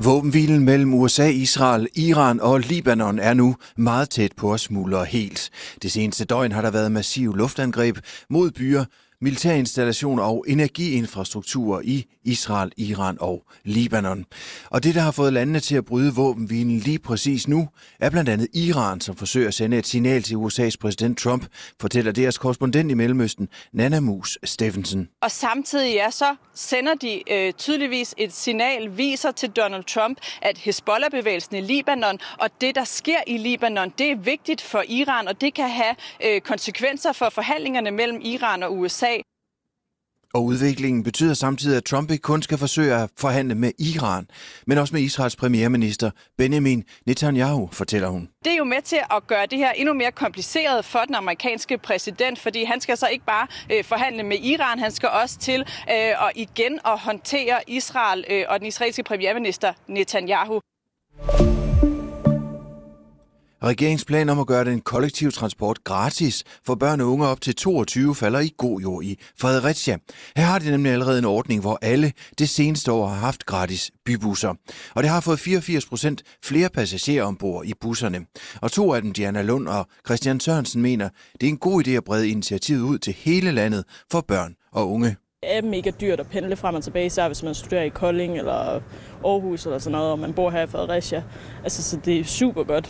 Våbenhvilen mellem USA, Israel, Iran og Libanon er nu meget tæt på at smuldre helt. Det seneste døgn har der været massive luftangreb mod byer, militærinstallationer og energiinfrastruktur i Israel, Iran og Libanon. Og det, der har fået landene til at bryde våbenhvilen lige præcis nu, er blandt andet Iran, som forsøger at sende et signal til USA's præsident Trump, fortæller deres korrespondent i Mellemøsten, Nanna Mus Steffensen. Og samtidig så sender de tydeligvis et signal, viser til Donald Trump, at Hezbollah-bevægelsen i Libanon og det, der sker i Libanon, det er vigtigt for Iran, og det kan have konsekvenser for forhandlingerne mellem Iran og USA. Og udviklingen betyder samtidig, at Trump ikke kun skal forsøge at forhandle med Iran, men også med Israels premierminister Benjamin Netanyahu, fortæller hun. Det er jo med til at gøre det her endnu mere kompliceret for den amerikanske præsident, fordi han skal så ikke bare forhandle med Iran, han skal også til at håndtere Israel og den israelske premierminister Netanyahu. Regeringens plan om at gøre den kollektive transport gratis for børn og unge op til 22 falder i god jord i Fredericia. Her har de nemlig allerede en ordning, hvor alle det seneste år har haft gratis bybusser. Og det har fået 84% flere passagerer ombord i busserne. Og to af dem, Diana Lund og Christian Sørensen, mener, det er en god idé at brede initiativet ud til hele landet for børn og unge. Det er mega dyrt at pendle frem og tilbage, især hvis man studerer i Kolding eller Aarhus eller sådan noget, og man bor her i Fredericia. Altså, så det er super godt,